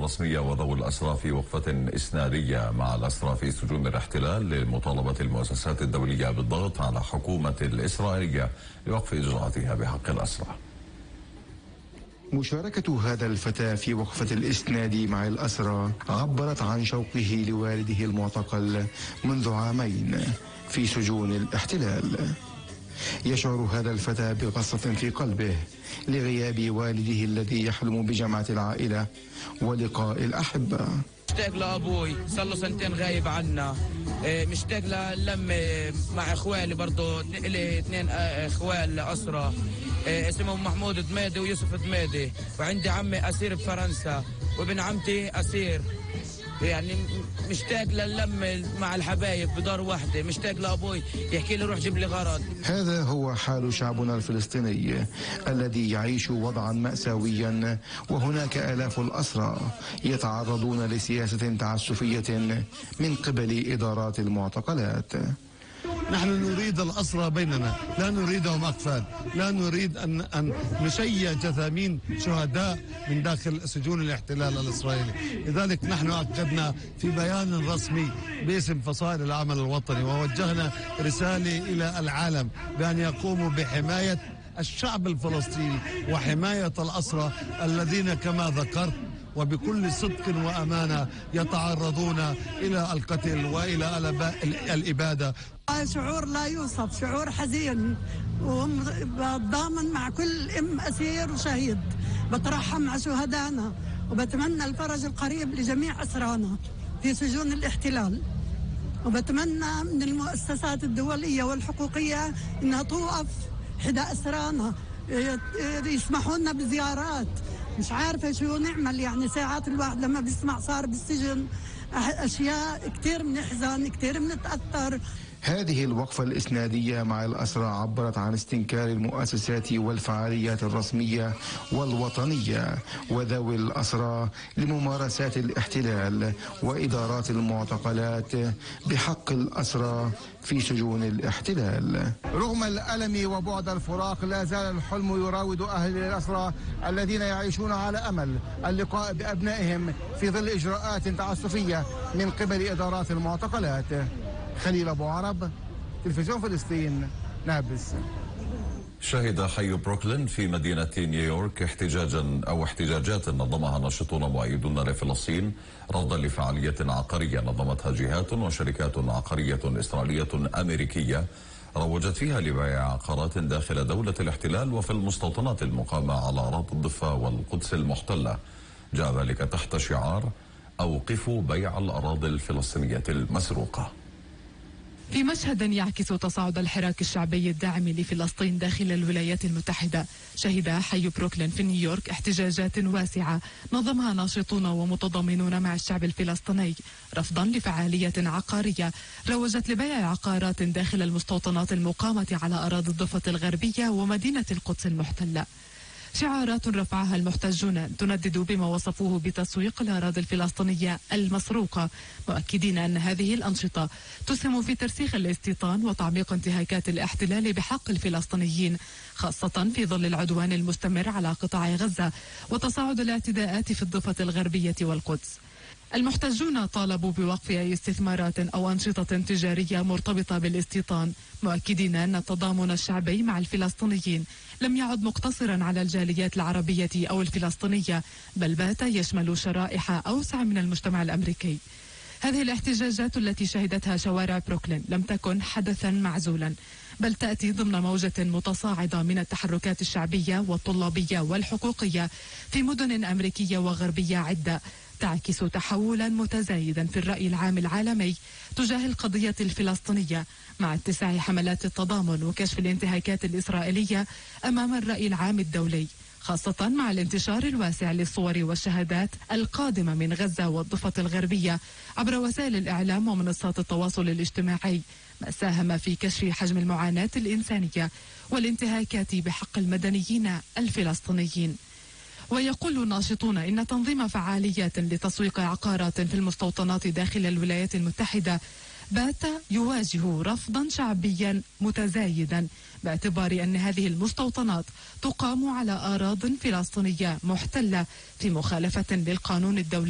الرسمية وذوي الأسرى في وقفة إسنادية مع الأسرى في سجون الاحتلال لمطالبة المؤسسات الدولية بالضغط على حكومة الإسرائيلية لوقف إجراءاتها بحق الأسرى. مشاركة هذا الفتى في وقفة الإسناد مع الأسرى عبرت عن شوقه لوالده المعتقل منذ عامين في سجون الاحتلال. يشعر هذا الفتى بغصة في قلبه لغياب والده الذي يحلم بجمعة العائلة ولقاء الأحبة. مشتاق لأبوي، صار له سنتين غايب عنا. مشتاق للم مع إخوالي، برضه لي 2 إخوال أسرى اسمهم محمود دميدي ويوسف دميدي، وعندي عمي أسير بفرنسا وابن عمتي أسير. يعني مشتاق للم مع الحبايب بدار واحدة، مشتاق لأبوي يحكي لي روح جيب لي غرض. هذا هو حال شعبنا الفلسطيني الذي يعيش وضعا مأساويا، وهناك آلاف الأسرى يتعرضون لسياسة تعسفية من قبل إدارات المعتقلات. نحن نريد الأسرى بيننا، لا نريدهم أقفال، لا نريد أن نشيع جثامين شهداء من داخل سجون الاحتلال الإسرائيلي. لذلك نحن أكدنا في بيان رسمي باسم فصائل العمل الوطني ووجهنا رسالة إلى العالم بأن يقوموا بحماية الشعب الفلسطيني وحماية الأسرى الذين كما ذكرت وبكل صدق وأمانة يتعرضون إلى القتل وإلى الإبادة. شعور لا يوصف، شعور حزين، وبتضامن مع كل أم أسير وشهيد. بترحم مع شهدائنا وبتمنى الفرج القريب لجميع أسرانا في سجون الاحتلال، وبتمنى من المؤسسات الدولية والحقوقية أنها توقف حدا أسرانا، يسمحوا لنا بزيارات. مش عارفة شو نعمل، يعني ساعات الواحد لما بيسمع صار بالسجن أشياء كتير بنحزن، كتير بنتأثر. هذه الوقفة الإسنادية مع الأسرى عبرت عن استنكار المؤسسات والفعاليات الرسمية والوطنية وذوي الأسرى لممارسات الاحتلال وإدارات المعتقلات بحق الأسرى في سجون الاحتلال. رغم الألم وبعد الفراق، لا زال الحلم يراود أهل الأسرى الذين يعيشون على أمل اللقاء بأبنائهم في ظل إجراءات تعسفية من قبل إدارات المعتقلات. خليل أبو عرب، تلفزيون فلسطين، نابلس. شهد حي بروكلين في مدينة نيويورك احتجاجات نظمها ناشطون مؤيدون لفلسطين رفضا لفعالية عقارية نظمتها جهات وشركات عقارية إسرائيلية أمريكية روجت فيها لبيع عقارات داخل دولة الاحتلال وفي المستوطنات المقامة على أراضي الضفة والقدس المحتلة. جاء ذلك تحت شعار أوقفوا بيع الأراضي الفلسطينية المسروقة. في مشهد يعكس تصاعد الحراك الشعبي الداعم لفلسطين داخل الولايات المتحدة، شهد حي بروكلين في نيويورك احتجاجات واسعة نظمها ناشطون ومتضامنون مع الشعب الفلسطيني رفضا لفعالية عقارية روجت لبيع عقارات داخل المستوطنات المقامة على أراضي الضفة الغربية ومدينة القدس المحتلة. شعارات رفعها المحتجون تندد بما وصفوه بتسويق الأراضي الفلسطينية المسروقة، مؤكدين أن هذه الأنشطة تسهم في ترسيخ الاستيطان وتعميق انتهاكات الاحتلال بحق الفلسطينيين، خاصة في ظل العدوان المستمر على قطاع غزة وتصاعد الاعتداءات في الضفة الغربية والقدس. المحتجون طالبوا بوقف أي استثمارات أو أنشطة تجارية مرتبطة بالاستيطان، مؤكدين أن التضامن الشعبي مع الفلسطينيين لم يعد مقتصرا على الجاليات العربية أو الفلسطينية، بل بات يشمل شرائح أوسع من المجتمع الأمريكي. هذه الاحتجاجات التي شهدتها شوارع بروكلين لم تكن حدثا معزولا، بل تأتي ضمن موجة متصاعدة من التحركات الشعبية والطلابية والحقوقية في مدن أمريكية وغربية عدة، تعكس تحولا متزايدا في الرأي العام العالمي تجاه القضية الفلسطينية مع اتساع حملات التضامن وكشف الانتهاكات الإسرائيلية أمام الرأي العام الدولي، خاصة مع الانتشار الواسع للصور والشهادات القادمة من غزة والضفة الغربية عبر وسائل الإعلام ومنصات التواصل الاجتماعي، ما ساهم في كشف حجم المعاناة الإنسانية والانتهاكات بحق المدنيين الفلسطينيين. ويقول الناشطون إن تنظيم فعاليات لتسويق عقارات في المستوطنات داخل الولايات المتحدة بات يواجه رفضا شعبيا متزايدا، باعتبار أن هذه المستوطنات تقام على أراضٍ فلسطينية محتلة في مخالفة للقانون الدولي